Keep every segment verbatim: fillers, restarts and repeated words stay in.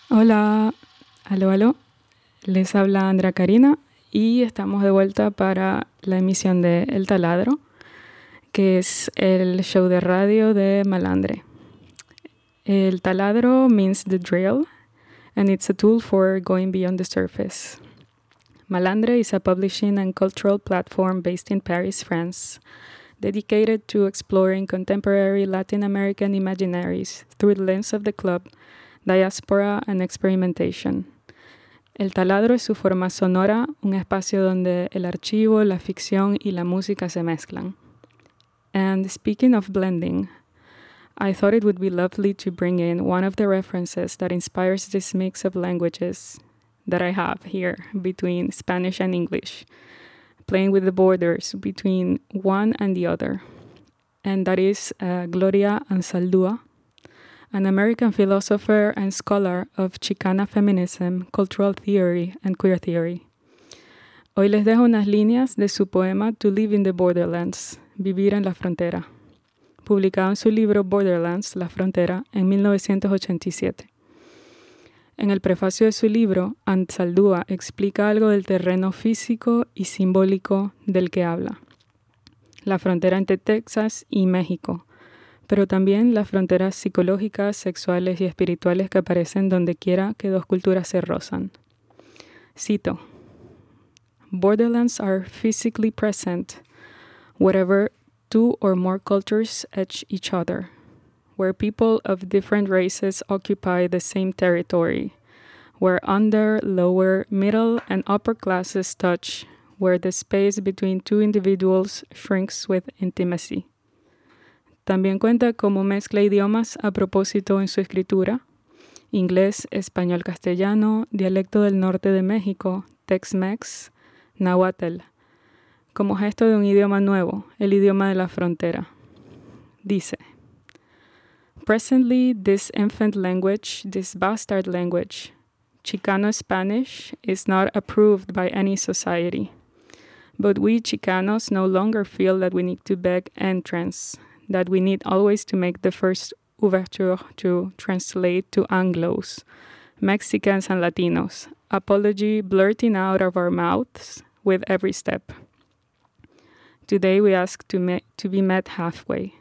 Hola, aló, aló. Les habla Andrea Karina y estamos de vuelta para la emisión de El Taladro, que es el show de radio de Malandre. El Taladro means the drill, and it's a tool for going beyond the surface. Malandre is a publishing and cultural platform based in Paris, France, dedicated to exploring contemporary Latin American imaginaries through the lens of the club, diaspora and experimentation. El Taladro es su forma sonora, un espacio donde el archivo, la ficción y la música se mezclan. And speaking of blending, I thought it would be lovely to bring in one of the references that inspires this mix of languages that I have here between Spanish and English, playing with the borders between one and the other. And that is uh, Gloria Anzaldúa, an American philosopher and scholar of Chicana feminism, cultural theory, and queer theory. Hoy les dejo unas líneas de su poema To Live in the Borderlands, Vivir en la Frontera, publicado en su libro Borderlands, La Frontera, en mil novecientos ochenta y siete. En el prefacio de su libro, Anzaldúa explica algo del terreno físico y simbólico del que habla, la frontera entre Texas y México, pero también las fronteras psicológicas, sexuales y espirituales que aparecen donde quiera que dos culturas se rozan. Cito: Borderlands are physically present wherever two or more cultures edge each other, where people of different races occupy the same territory, where under, lower, middle, and upper classes touch, where the space between two individuals shrinks with intimacy. También cuenta cómo mezcla idiomas a propósito en su escritura: inglés, español, castellano, dialecto del norte de México, Tex-Mex, Nahuatl, como gesto de un idioma nuevo, el idioma de la frontera. Dice: Presently, this infant language, this bastard language, Chicano Spanish, is not approved by any society. But we Chicanos no longer feel that we need to beg entrance, that we need always to make the first ouverture to translate to Anglos, Mexicans and Latinos, apology blurting out of our mouths with every step. Today we ask to, me- to be met halfway.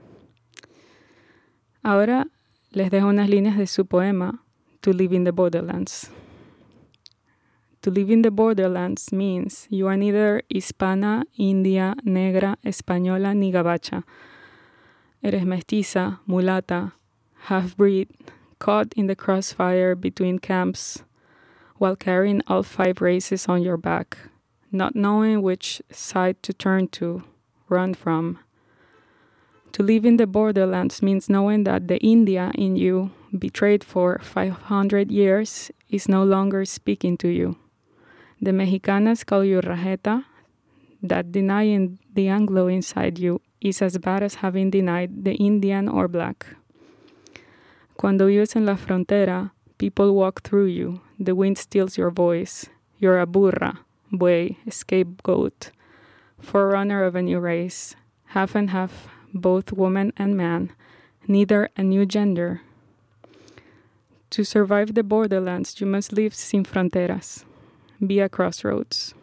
Ahora les dejo unas líneas de su poema, To Live in the Borderlands. To live in the borderlands means you are neither hispana, india, negra, española, ni gabacha. Eres mestiza, mulata, half-breed, caught in the crossfire between camps while carrying all five races on your back, not knowing which side to turn to, run from. To live in the borderlands means knowing that the India in you, betrayed for five hundred years, is no longer speaking to you. The Mexicanas call you rajeta, that denying the Anglo inside you is as bad as having denied the Indian or black. Cuando vives en la frontera, people walk through you, the wind steals your voice. You're a burra, buey, scapegoat, forerunner of a new race, half and half, both woman and man, neither a new gender. To survive the borderlands, you must live sin fronteras, be a crossroads.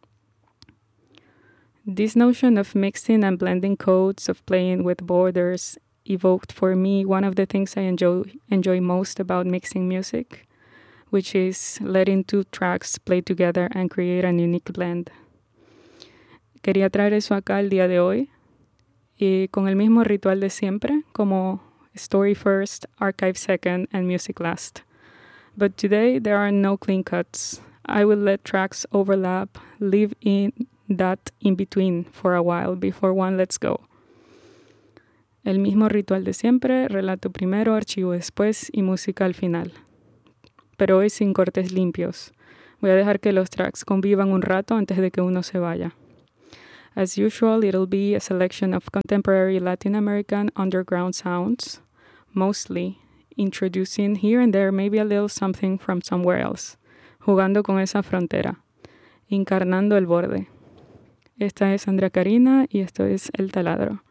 This notion of mixing and blending codes, of playing with borders, evoked for me one of the things I enjoy, enjoy most about mixing music, which is letting two tracks play together and create a unique blend. Quería traer eso acá el día de hoy, y con el mismo ritual de siempre, como story first, archive second, and music last. But today there are no clean cuts. I will let tracks overlap, live in that in between for a while before one lets go. El mismo ritual de siempre, relato primero, archivo después y música al final. Pero hoy sin cortes limpios. Voy a dejar que los tracks convivan un rato antes de que uno se vaya. As usual, it'll be a selection of contemporary Latin American underground sounds, mostly introducing here and there maybe a little something from somewhere else, jugando con esa frontera, encarnando el borde. Esta es Andrea Karina y esto es El Taladro.